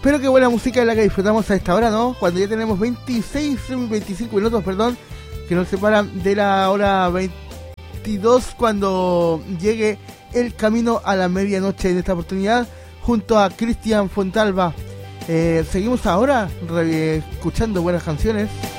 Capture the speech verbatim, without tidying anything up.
Pero qué buena música es la que disfrutamos a esta hora, ¿no? Cuando ya tenemos veintiséis, veinticinco minutos, perdón, que nos separan de la hora veintidós, cuando llegue el camino a la medianoche en esta oportunidad, junto a Cristian Fontalba. Eh, seguimos ahora re- escuchando buenas canciones.